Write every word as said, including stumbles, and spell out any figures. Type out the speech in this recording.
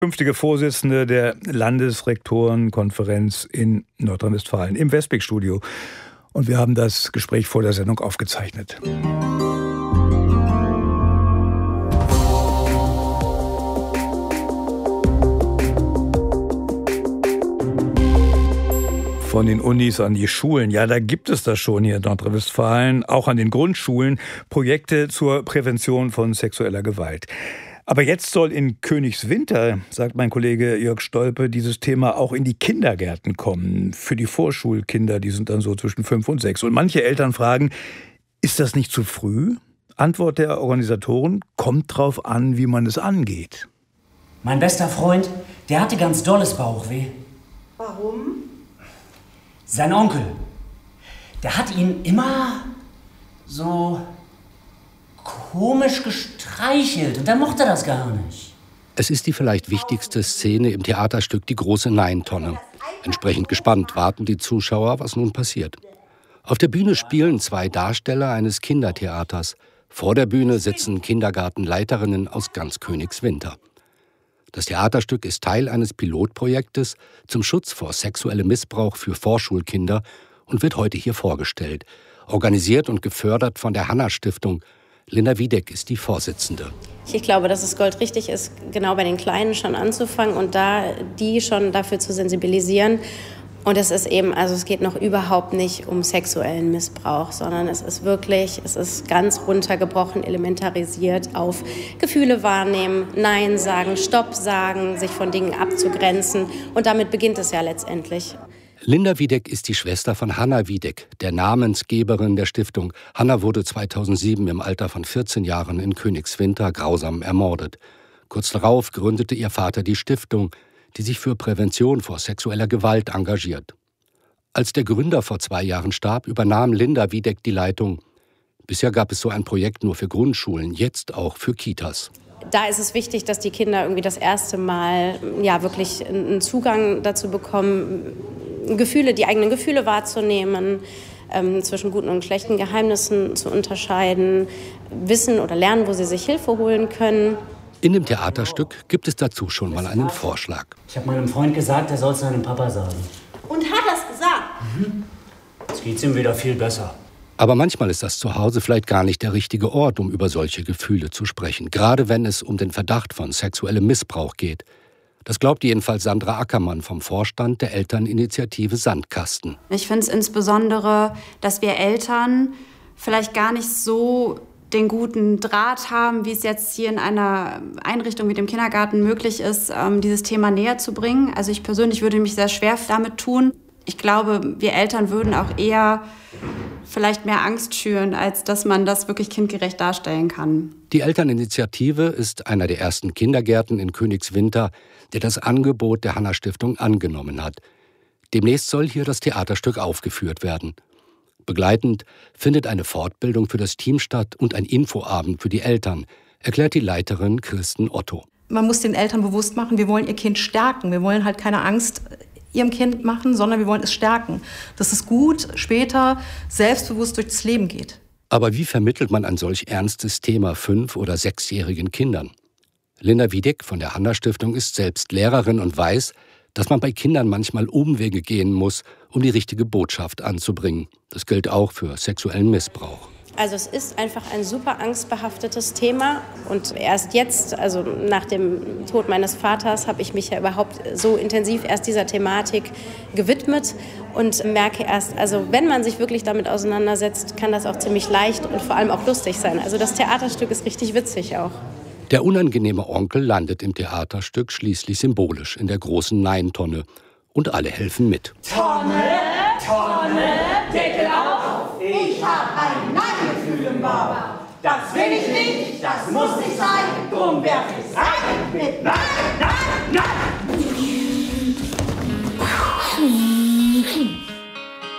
Künftige Vorsitzende der Landesrektorenkonferenz in Nordrhein-Westfalen im Westbeck-Studio. Und wir haben das Gespräch vor der Sendung aufgezeichnet. Von den Unis an die Schulen. Ja, da gibt es das schon hier in Nordrhein-Westfalen, auch an den Grundschulen, Projekte zur Prävention von sexueller Gewalt. Aber jetzt soll in Königswinter, sagt mein Kollege Jörg Stolpe, dieses Thema auch in die Kindergärten kommen. Für die Vorschulkinder, die sind dann so zwischen fünf und sechs. Und manche Eltern fragen, ist das nicht zu früh? Antwort der Organisatoren, kommt drauf an, wie man es angeht. Mein bester Freund, der hatte ganz dolles Bauchweh. Warum? Sein Onkel, der hat ihn immer so komisch gestreichelt und er mochte das gar nicht. Es ist die vielleicht wichtigste Szene im Theaterstück Die große Neintonne. Entsprechend gespannt warten die Zuschauer, was nun passiert. Auf der Bühne spielen zwei Darsteller eines Kindertheaters. Vor der Bühne sitzen Kindergartenleiterinnen aus ganz Königswinter. Das Theaterstück ist Teil eines Pilotprojektes zum Schutz vor sexuellem Missbrauch für Vorschulkinder und wird heute hier vorgestellt. Organisiert und gefördert von der Hanna-Stiftung. Linda Wiedeck ist die Vorsitzende. Ich glaube, dass es goldrichtig ist, genau bei den Kleinen schon anzufangen und da die schon dafür zu sensibilisieren. Und es ist eben, also es geht noch überhaupt nicht um sexuellen Missbrauch, sondern es ist wirklich, es ist ganz runtergebrochen, elementarisiert auf Gefühle wahrnehmen, Nein sagen, Stopp sagen, sich von Dingen abzugrenzen. Und damit beginnt es ja letztendlich. Linda Wiedeck ist die Schwester von Hanna Wiedeck, der Namensgeberin der Stiftung. Hanna wurde zweitausendsieben im Alter von vierzehn Jahren in Königswinter grausam ermordet. Kurz darauf gründete ihr Vater die Stiftung, die sich für Prävention vor sexueller Gewalt engagiert. Als der Gründer vor zwei Jahren starb, übernahm Linda Wiedeck die Leitung. Bisher gab es so ein Projekt nur für Grundschulen, jetzt auch für Kitas. Da ist es wichtig, dass die Kinder irgendwie das erste Mal ja wirklich einen Zugang dazu bekommen, Gefühle, die eigenen Gefühle wahrzunehmen, ähm, zwischen guten und schlechten Geheimnissen zu unterscheiden, wissen oder lernen, wo sie sich Hilfe holen können. In dem Theaterstück gibt es dazu schon mal einen Vorschlag. Ich habe meinem Freund gesagt, er soll es seinem Papa sagen. Und hat er es gesagt? Mhm. Jetzt geht's ihm wieder viel besser. Aber manchmal ist das zu Hause vielleicht gar nicht der richtige Ort, um über solche Gefühle zu sprechen. Gerade wenn es um den Verdacht von sexuellem Missbrauch geht. Das glaubt jedenfalls Sandra Ackermann vom Vorstand der Elterninitiative Sandkasten. Ich finde es insbesondere, dass wir Eltern vielleicht gar nicht so den guten Draht haben, wie es jetzt hier in einer Einrichtung wie dem Kindergarten möglich ist, dieses Thema näher zu bringen. Also ich persönlich würde mich sehr schwer damit tun. Ich glaube, wir Eltern würden auch eher vielleicht mehr Angst schüren, als dass man das wirklich kindgerecht darstellen kann. Die Elterninitiative ist einer der ersten Kindergärten in Königswinter, der das Angebot der Hanna-Stiftung angenommen hat. Demnächst soll hier das Theaterstück aufgeführt werden. Begleitend findet eine Fortbildung für das Team statt und ein Infoabend für die Eltern, erklärt die Leiterin Kirsten Otto. Man muss den Eltern bewusst machen, wir wollen ihr Kind stärken. Wir wollen halt keine Angst ihrem Kind machen, sondern wir wollen es stärken. Dass es gut später selbstbewusst durchs Leben geht. Aber wie vermittelt man ein solch ernstes Thema fünf- oder sechsjährigen Kindern? Linda Wiedeck von der Hanna-Stiftung ist selbst Lehrerin und weiß, dass man bei Kindern manchmal Umwege gehen muss, um die richtige Botschaft anzubringen. Das gilt auch für sexuellen Missbrauch. Also es ist einfach ein super angstbehaftetes Thema und erst jetzt, also nach dem Tod meines Vaters, habe ich mich ja überhaupt so intensiv erst dieser Thematik gewidmet und merke erst, also wenn man sich wirklich damit auseinandersetzt, kann das auch ziemlich leicht und vor allem auch lustig sein. Also das Theaterstück ist richtig witzig auch. Der unangenehme Onkel landet im Theaterstück schließlich symbolisch in der großen Neintonne und alle helfen mit. Tonne, Tonne, Deckel auf, ich hab ein Nein-Gefühl im Bauch. Das will ich nicht, das muss nicht sein, drum werf ich rein mit Nein, Nein.